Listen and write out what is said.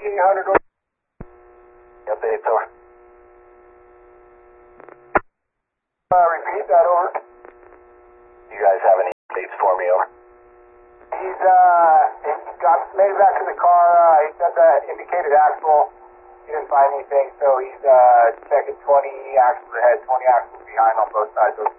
1800 over. Updates over. Repeat that, over. You guys have any updates for me, over? He made it back to the car. He said that indicated axle. He didn't find anything, so he's checking 20 axles ahead, 20 axles behind on both sides of the